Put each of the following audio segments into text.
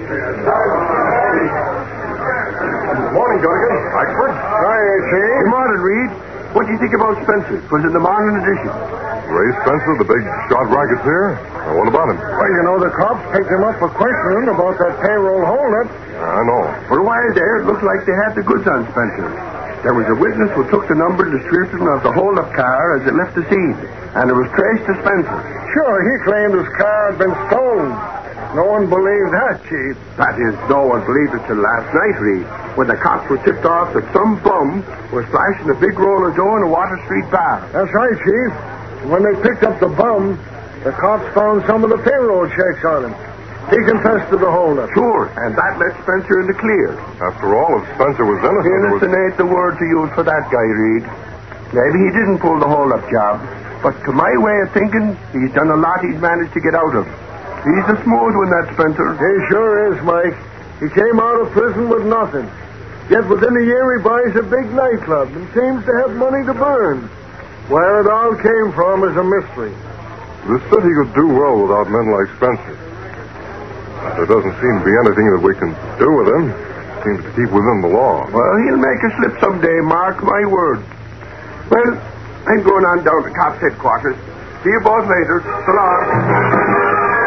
Morning, Gunnigan. Blackford. Hi, Chief. Good morning, Reed. What do you think about Spencer? Was in the morning edition. Ray Spencer, the big shot racketeer? Well, what about him? Well, you know, the cops picked him up for questioning about that payroll holdup. I know. For a while there, it looked like they had the goods on Spencer. There was a witness who took the number and description of the hold-up car as it left the scene, and it was traced to Spencer. Sure, he claimed his car had been stolen. No one believed that, Chief. That is, no one believed it till last night, Reed, when the cops were tipped off that some bum was flashing a big roll of dough in a Water Street bar. That's right, Chief. When they picked up the bum, the cops found some of the payroll checks on him. He confessed to the holdup. Sure, and that let Spencer in the clear. After all, if Spencer was innocent... Innocent ain't the word to use for that guy, Reed. Maybe he didn't pull the hold-up job, but to my way of thinking, he's done a lot he's managed to get out of. He's a smooth one, that Spencer. He sure is, Mike. He came out of prison with nothing. Yet within a year he buys a big nightclub and seems to have money to burn. Where it all came from is a mystery. The city could do well without men like Spencer. There doesn't seem to be anything that we can do with him. Seems to keep within the law. Well, he'll make a slip someday, mark my word. Well, I'm going on down to cops' headquarters. See you both later. So long.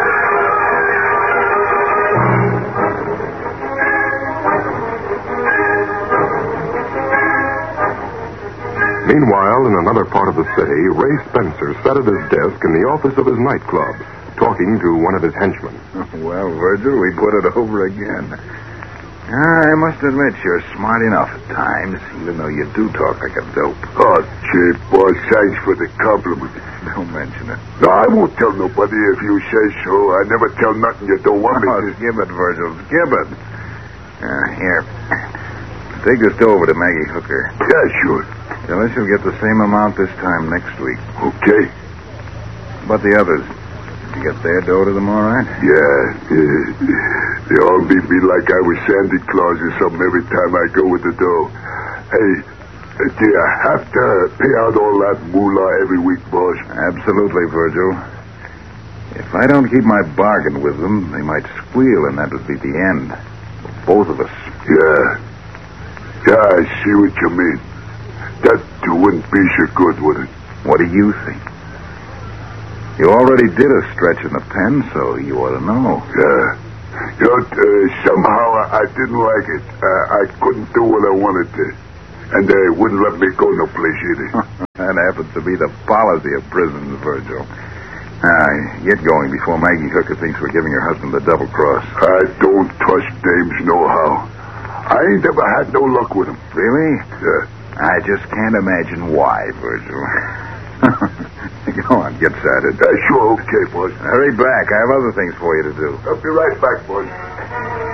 Meanwhile, in another part of the city, Ray Spencer sat at his desk in the office of his nightclub, talking to one of his henchmen. Well, Virgil, we put it over again. I must admit you're smart enough at times, even though you do talk like a dope. Oh, Chief, boss, thanks for the compliment. Don't mention it. No, I won't tell nobody if you say so. I never tell nothing you don't want me to. Skip it, Virgil. Skip it. Here. Take this dough over to Maggie Hooker. Yeah, sure. Tell her she'll get the same amount this time next week. Okay. But the others, you get their dough to them all right? Yeah. They all beat me like I was Santa Claus or something every time I go with the dough. Hey, do you have to pay out all that moolah every week, boss? Absolutely, Virgil. If I don't keep my bargain with them, they might squeal, and that would be the end. Both of us. Yeah. Yeah, I see what you mean. That wouldn't be so good, would it? What do you think? You already did a stretch in the pen, so you ought to know. Yeah. You know, somehow I didn't like it. I couldn't do what I wanted to. And they wouldn't let me go no place either. That happens to be the policy of prisons, Virgil. Get going before Maggie Hooker thinks we're giving her husband the double cross. I don't trust dames nohow. I ain't ever had no luck with them. Really? Yeah. I just can't imagine why, Virgil. Go on, get started. Sure, okay, boss. Hurry back. I have other things for you to do. I'll be right back, boss.